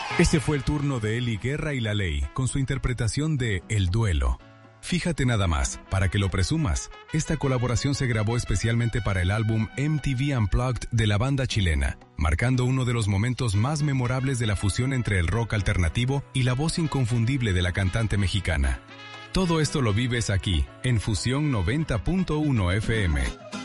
Este fue el turno de Eli Guerra y La Ley, con su interpretación de El Duelo. Fíjate nada más, para que lo presumas, esta colaboración se grabó especialmente para el álbum MTV Unplugged de la banda chilena, marcando uno de los momentos más memorables de la fusión entre el rock alternativo y la voz inconfundible de la cantante mexicana. Todo esto lo vives aquí, en Fusión 90.1 FM.